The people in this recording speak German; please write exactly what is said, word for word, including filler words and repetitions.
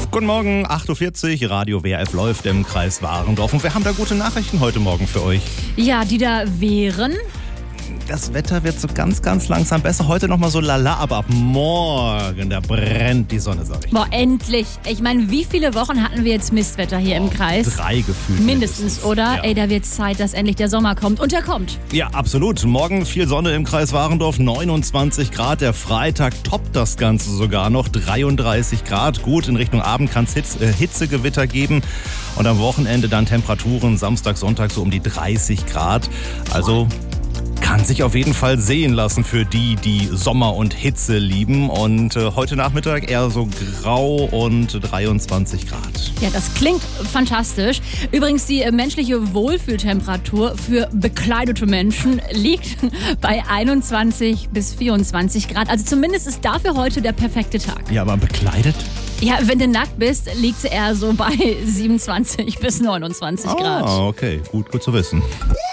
Guten Morgen, acht Uhr vierzig, Radio W R F läuft im Kreis Warendorf. Und wir haben da gute Nachrichten heute Morgen für euch. Ja, die da wären... Das Wetter wird so ganz, ganz langsam besser. Heute nochmal so lala, aber ab morgen, da brennt die Sonne, sag ich. Boah, endlich. Ich meine, wie viele Wochen hatten wir jetzt Mistwetter hier im Kreis? Drei gefühlt. Mindestens, oder? Ja. Ey, da wird Zeit, dass endlich der Sommer kommt. Und er kommt. Ja, absolut. Morgen viel Sonne im Kreis Warendorf, neunundzwanzig Grad. Der Freitag toppt das Ganze sogar noch, dreiunddreißig Grad. Gut, in Richtung Abend kann es Hitz, äh, Hitzegewitter geben. Und am Wochenende dann Temperaturen, Samstag, Sonntag so um die dreißig Grad. Also... kann sich auf jeden Fall sehen lassen für die, die Sommer und Hitze lieben. Und äh, heute Nachmittag eher so grau und dreiundzwanzig Grad. Ja, das klingt fantastisch. Übrigens, die äh, menschliche Wohlfühltemperatur für bekleidete Menschen liegt bei einundzwanzig bis vierundzwanzig Grad. Also zumindest ist dafür heute der perfekte Tag. Ja, aber bekleidet? Ja, wenn du nackt bist, liegt es eher so bei siebenundzwanzig bis neunundzwanzig Grad. Ah, okay. Gut, gut zu wissen.